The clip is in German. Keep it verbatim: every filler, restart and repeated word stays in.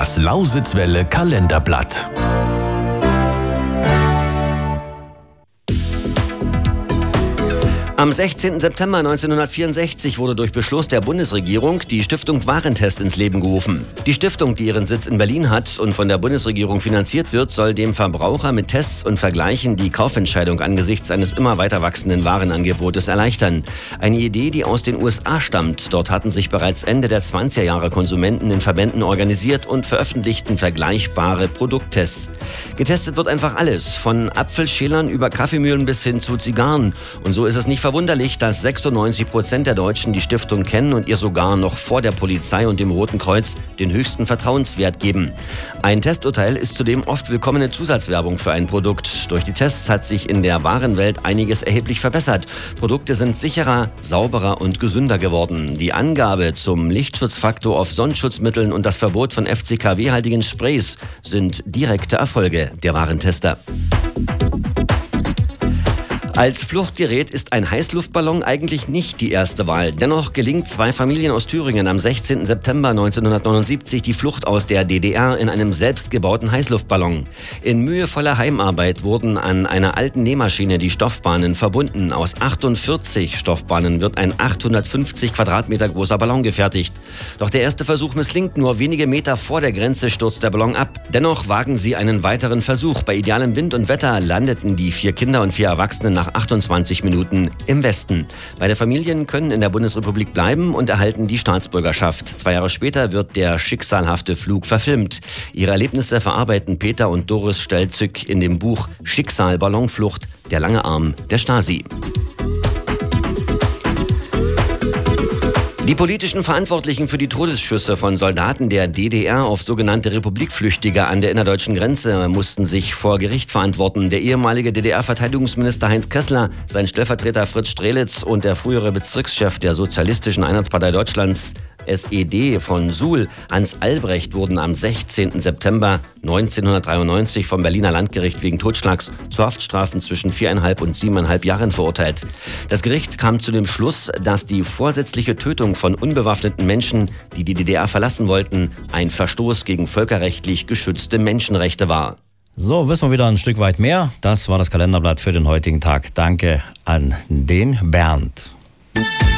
Das Lausitzwelle Kalenderblatt. Am sechzehnten September neunzehnhundertvierundsechzig wurde durch Beschluss der Bundesregierung die Stiftung Warentest ins Leben gerufen. Die Stiftung, die ihren Sitz in Berlin hat und von der Bundesregierung finanziert wird, soll dem Verbraucher mit Tests und Vergleichen die Kaufentscheidung angesichts eines immer weiter wachsenden Warenangebotes erleichtern. Eine Idee, die aus den U S A stammt. Dort hatten sich bereits Ende der zwanziger Jahre Konsumenten in Verbänden organisiert und veröffentlichten vergleichbare Produkttests. Getestet wird einfach alles, von Apfelschälern über Kaffeemühlen bis hin zu Zigarren. Und so ist es nicht verwunderlich, dass sechsundneunzig Prozent der Deutschen die Stiftung kennen und ihr sogar noch vor der Polizei und dem Roten Kreuz den höchsten Vertrauenswert geben. Ein Testurteil ist zudem oft willkommene Zusatzwerbung für ein Produkt. Durch die Tests hat sich in der Warenwelt einiges erheblich verbessert. Produkte sind sicherer, sauberer und gesünder geworden. Die Angabe zum Lichtschutzfaktor auf Sonnenschutzmitteln und das Verbot von F C K W-haltigen Sprays sind direkte Erfolge der Warentester. Als Fluchtgerät ist ein Heißluftballon eigentlich nicht die erste Wahl. Dennoch gelingt zwei Familien aus Thüringen am sechzehnten September neunzehnhundertneunundsiebzig die Flucht aus der D D R in einem selbstgebauten Heißluftballon. In mühevoller Heimarbeit wurden an einer alten Nähmaschine die Stoffbahnen verbunden. Aus achtundvierzig Stoffbahnen wird ein achthundertfünfzig Quadratmeter großer Ballon gefertigt. Doch der erste Versuch misslingt. Nur wenige Meter vor der Grenze stürzt der Ballon ab. Dennoch wagen sie einen weiteren Versuch. Bei idealem Wind und Wetter landeten die vier Kinder und vier Erwachsenen nach achtundzwanzig Minuten im Westen. Beide Familien können in der Bundesrepublik bleiben und erhalten die Staatsbürgerschaft. Zwei Jahre später wird der schicksalhafte Flug verfilmt. Ihre Erlebnisse verarbeiten Peter und Doris Stelzück in dem Buch Schicksal Ballonflucht, der lange Arm der Stasi. Die politischen Verantwortlichen für die Todesschüsse von Soldaten der D D R auf sogenannte Republikflüchtige an der innerdeutschen Grenze mussten sich vor Gericht verantworten. Der ehemalige D D R-Verteidigungsminister Heinz Kessler, sein Stellvertreter Fritz Strelitz und der frühere Bezirkschef der Sozialistischen Einheitspartei Deutschlands S E D von Suhl, Hans Albrecht, wurden am sechzehnten September neunzehnhundertdreiundneunzig vom Berliner Landgericht wegen Totschlags zu Haftstrafen zwischen viereinhalb und siebeneinhalb Jahren verurteilt. Das Gericht kam zu dem Schluss, dass die vorsätzliche Tötung von unbewaffneten Menschen, die die D D R verlassen wollten, ein Verstoß gegen völkerrechtlich geschützte Menschenrechte war. So, wissen wir wieder ein Stück weit mehr. Das war das Kalenderblatt für den heutigen Tag. Danke an den Bernd.